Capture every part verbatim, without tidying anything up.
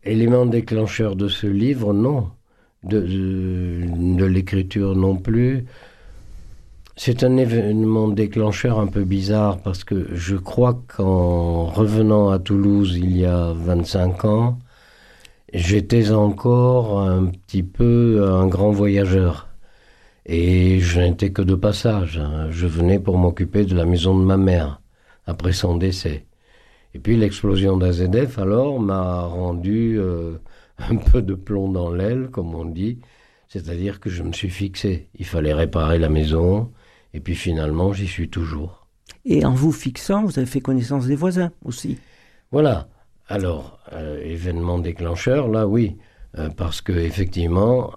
élément déclencheur de ce livre, non. De, de, de l'écriture non plus. C'est un événement déclencheur un peu bizarre parce que je crois qu'en revenant à Toulouse il y a vingt-cinq ans, j'étais encore un petit peu un grand voyageur. Et je n'étais que de passage. Je venais pour m'occuper de la maison de ma mère, après son décès. Et puis l'explosion d'A Z F, alors, m'a rendu euh, un peu de plomb dans l'aile, comme on dit. C'est-à-dire que je me suis fixé. Il fallait réparer la maison. Et puis finalement, j'y suis toujours. Et en vous fixant, vous avez fait connaissance des voisins aussi. Voilà. Alors, euh, événement déclencheur, là, oui. Euh, parce que effectivement,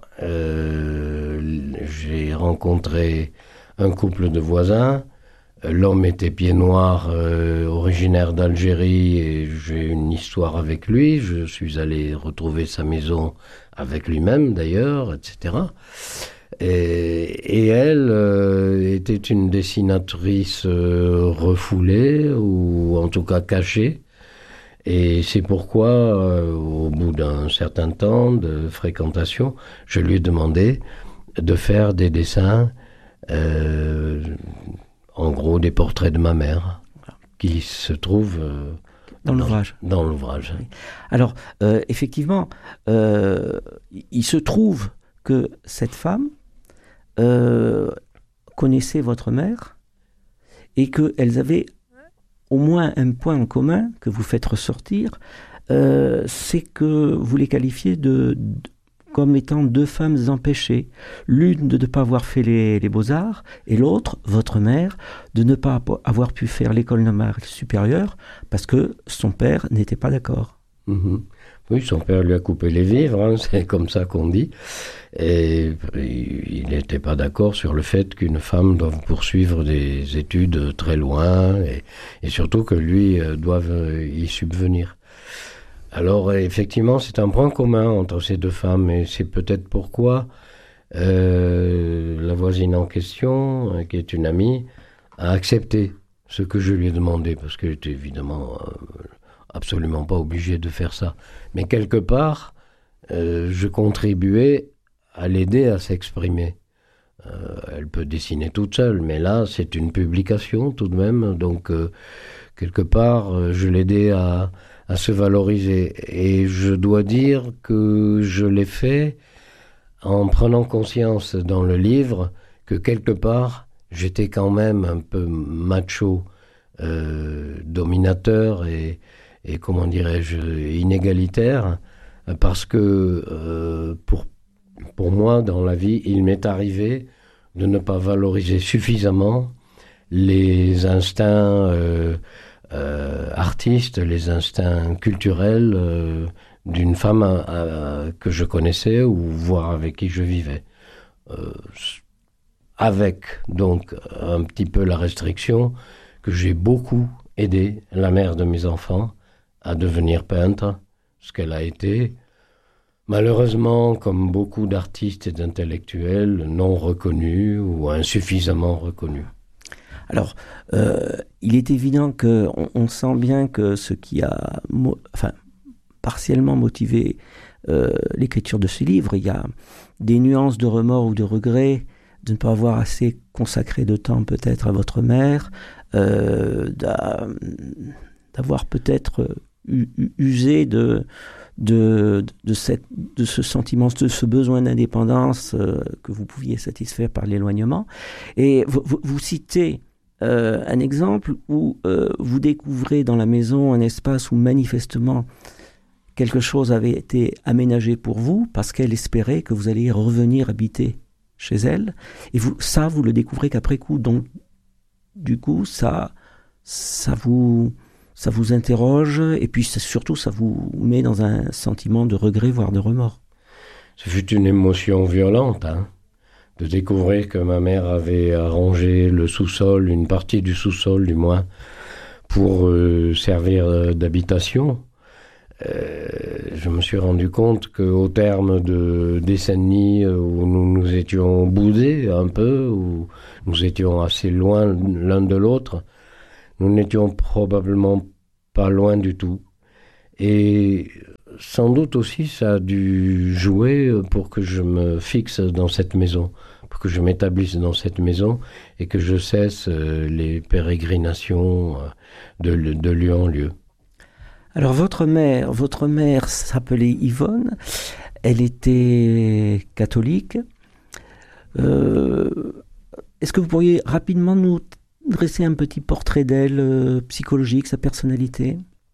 euh, j'ai rencontré un couple de voisins. L'homme était pied noir, euh, originaire d'Algérie, et j'ai une histoire avec lui. Je suis allé retrouver sa maison avec lui-même, d'ailleurs, et cetera. Et, et elle euh, était une dessinatrice euh, refoulée, ou en tout cas cachée. Et c'est pourquoi, euh, au bout d'un certain temps de fréquentation, je lui ai demandé de faire des dessins, euh, en gros des portraits de ma mère, qui se trouvent euh, dans l'ouvrage. Dans, dans l'ouvrage. Oui. Alors, euh, effectivement, euh, il se trouve que cette femme euh, connaissait votre mère et qu'elles avaient au moins un point en commun que vous faites ressortir, euh, c'est que vous les qualifiez de, de, comme étant deux femmes empêchées. L'une de ne pas avoir fait les, les beaux-arts, et l'autre, votre mère, de ne pas avoir pu faire l'école normale supérieure parce que son père n'était pas d'accord. Mmh. Oui, son père lui a coupé les vivres, hein, c'est comme ça qu'on dit. Et il n'était pas d'accord sur le fait qu'une femme doive poursuivre des études très loin et, et surtout que lui euh, doive y subvenir. Alors effectivement, c'est un point commun entre ces deux femmes et c'est peut-être pourquoi euh, la voisine en question, euh, qui est une amie, a accepté ce que je lui ai demandé parce qu'elle était évidemment euh, absolument pas obligée de faire ça. Mais quelque part, euh, je contribuais à l'aider à s'exprimer. Euh, elle peut dessiner toute seule, mais là, c'est une publication tout de même. Donc, euh, quelque part, euh, je l'aidais à, à se valoriser. Et je dois dire que je l'ai fait en prenant conscience dans le livre que quelque part, j'étais quand même un peu macho, euh, dominateur et, et, comment dirais-je, inégalitaire, parce que euh, pour Pour moi, dans la vie, il m'est arrivé de ne pas valoriser suffisamment les instincts euh, euh, artistes, les instincts culturels euh, d'une femme euh, que je connaissais ou voire avec qui je vivais. Euh, avec donc un petit peu la restriction que j'ai beaucoup aidé la mère de mes enfants à devenir peintre, ce qu'elle a été. Malheureusement, comme beaucoup d'artistes et d'intellectuels non reconnus ou insuffisamment reconnus. Alors, euh, il est évident qu'on on sent bien que ce qui a mo- enfin, partiellement motivé euh, l'écriture de ce livre, il y a des nuances de remords ou de regrets de ne pas avoir assez consacré de temps peut-être à votre mère, euh, d'a, d'avoir peut-être u- u- usé de... De, de, cette, de ce sentiment, de ce besoin d'indépendance euh, que vous pouviez satisfaire par l'éloignement. Et vous, vous, vous citez euh, un exemple où euh, vous découvrez dans la maison un espace où manifestement quelque chose avait été aménagé pour vous parce qu'elle espérait que vous alliez revenir habiter chez elle. Et vous, ça, vous le découvrez qu'après coup. Donc, du coup, ça, ça vous... ça vous interroge, et puis surtout, ça vous met dans un sentiment de regret, voire de remords. Ce fut une émotion violente, hein, de découvrir que ma mère avait arrangé le sous-sol, une partie du sous-sol du moins, pour euh, servir d'habitation. Euh, je me suis rendu compte qu'au terme de décennies où nous nous étions boudés un peu, où nous étions assez loin l'un de l'autre, nous n'étions probablement pas loin du tout. Et sans doute aussi, ça a dû jouer pour que je me fixe dans cette maison, pour que je m'établisse dans cette maison et que je cesse euh, les pérégrinations euh, de, de lieu en lieu. Alors votre mère, votre mère s'appelait Yvonne, elle était catholique. Euh, est-ce que vous pourriez rapidement nous dresser un petit portrait d'elle, euh, psychologique, sa personnalité ?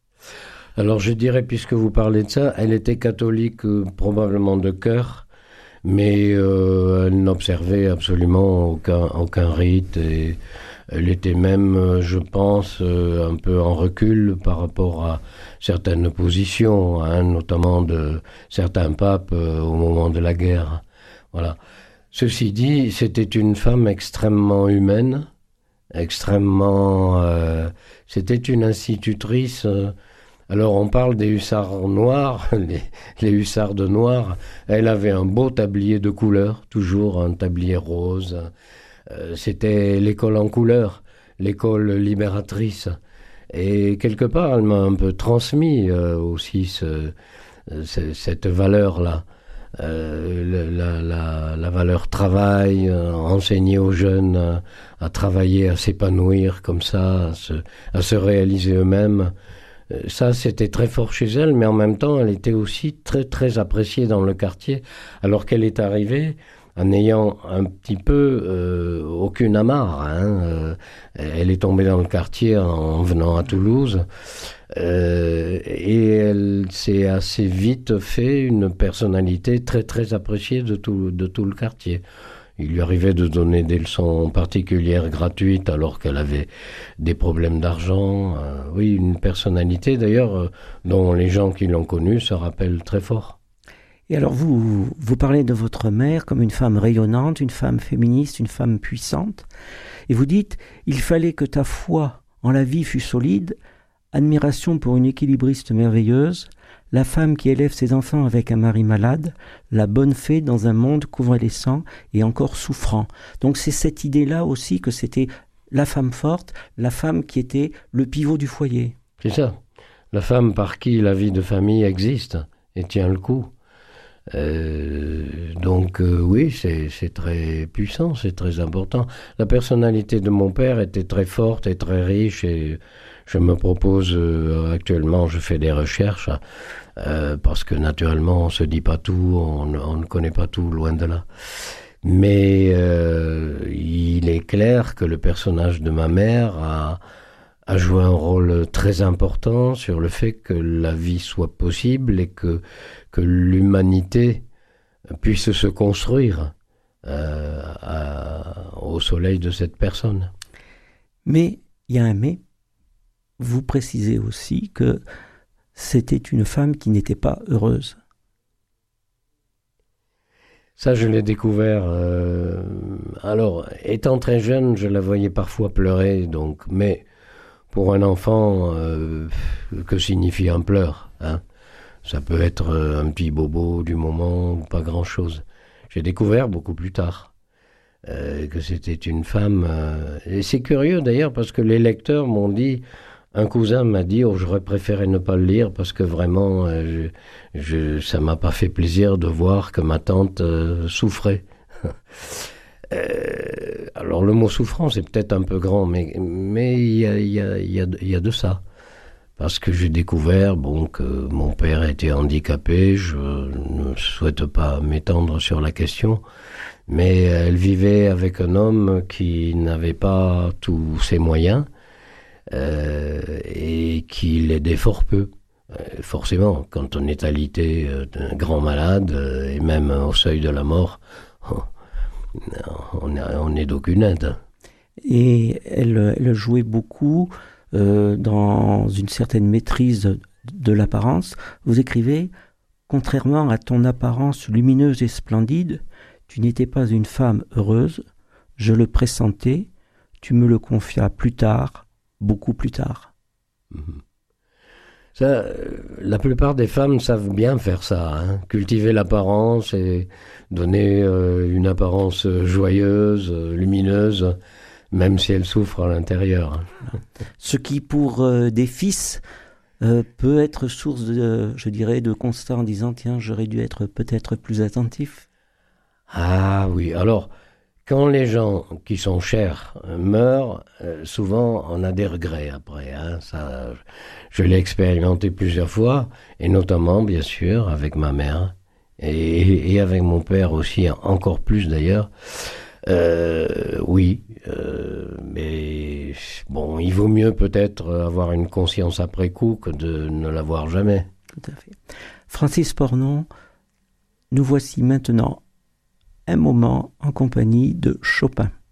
Alors je dirais, puisque vous parlez de ça, elle était catholique euh, probablement de cœur, mais euh, elle n'observait absolument aucun, aucun rite et elle était même, euh, je pense, euh, un peu en recul par rapport à certaines positions, hein, notamment de certains papes euh, au moment de la guerre. Voilà. Ceci dit, c'était une femme extrêmement humaine, extrêmement... Euh, c'était une institutrice... Euh, alors on parle des hussards noirs, les, les hussards de noir. Elle avait un beau tablier de couleur, toujours un tablier rose. Euh, c'était l'école en couleur, l'école libératrice. Et quelque part, elle m'a un peu transmis euh, aussi ce, ce, cette valeur-là. Euh, la, la, la valeur travail, euh, enseigner aux jeunes à, à travailler, à s'épanouir comme ça, à se, à se réaliser eux-mêmes. Euh, ça, c'était très fort chez elle, mais en même temps, elle était aussi très, très appréciée dans le quartier, alors qu'elle est arrivée en n'ayant un petit peu euh, aucune amarre. Hein. Euh, elle est tombée dans le quartier en, en venant à Toulouse. Euh, et elle s'est assez vite fait une personnalité très très appréciée de tout, de tout le quartier. Il lui arrivait de donner des leçons particulières gratuites alors qu'elle avait des problèmes d'argent. Euh, oui, une personnalité d'ailleurs euh, dont les gens qui l'ont connue se rappellent très fort. Et alors vous, vous parlez de votre mère comme une femme rayonnante, une femme féministe, une femme puissante. Et vous dites, il fallait que ta foi en la vie fût solide. Admiration pour une équilibriste merveilleuse, la femme qui élève ses enfants avec un mari malade, la bonne fée dans un monde convalescent et encore souffrant. Donc c'est cette idée-là aussi que c'était la femme forte, la femme qui était le pivot du foyer. C'est ça, la femme par qui la vie de famille existe et tient le coup. Euh, donc euh, oui, c'est, c'est très puissant, c'est très important. La personnalité de mon père était très forte et très riche et je me propose euh, actuellement, je fais des recherches euh, parce que naturellement on se dit pas tout, on, on ne connaît pas tout, loin de là. Mais euh, il est clair que le personnage de ma mère a, a joué un rôle très important sur le fait que la vie soit possible et que, que l'humanité puisse se construire euh, à, au soleil de cette personne. Mais il y a un mais. Vous précisez aussi que c'était une femme qui n'était pas heureuse. Ça, je l'ai découvert. Euh, alors, étant très jeune, je la voyais parfois pleurer, donc, mais pour un enfant, euh, que signifie un pleur, hein? Ça peut être un petit bobo du moment ou pas grand-chose. J'ai découvert beaucoup plus tard euh, que c'était une femme. Euh, et c'est curieux d'ailleurs parce que les lecteurs m'ont dit, un cousin m'a dit, oh, j'aurais préféré ne pas le lire parce que vraiment, euh, je, je, ça m'a pas fait plaisir de voir que ma tante euh, souffrait. euh, alors le mot souffrance c'est peut-être un peu grand, mais mais il y a, il y a, il y a, il y a de ça. Parce que j'ai découvert bon, que mon père était handicapé, je ne souhaite pas m'étendre sur la question, mais elle vivait avec un homme qui n'avait pas tous ses moyens euh, et qui l'aidait fort peu. Euh, forcément, quand on est alité euh, d'un grand malade, euh, et même au seuil de la mort, on, on est d'aucune aide. Et elle, elle jouait beaucoup... Euh, dans une certaine maîtrise de, de l'apparence. Vous écrivez « Contrairement à ton apparence lumineuse et splendide, tu n'étais pas une femme heureuse, je le pressentais, tu me le confias plus tard, beaucoup plus tard. Mmh. » Ça, la plupart des femmes savent bien faire ça, hein, cultiver l'apparence et donner euh, une apparence joyeuse, lumineuse, même si elle souffre à l'intérieur. Ce qui, pour euh, des fils, euh, peut être source de, je dirais, de constat en disant tiens, j'aurais dû être peut-être plus attentif. Ah oui, alors, quand les gens qui sont chers euh, meurent, euh, souvent on a des regrets après. Hein, ça, je l'ai expérimenté plusieurs fois, et notamment, bien sûr, avec ma mère, et, et avec mon père aussi, encore plus d'ailleurs. Euh, oui, euh, mais bon, il vaut mieux peut-être avoir une conscience après coup que de ne l'avoir jamais. Tout à fait. Francis Pornon, nous voici maintenant un moment en compagnie de Chopin.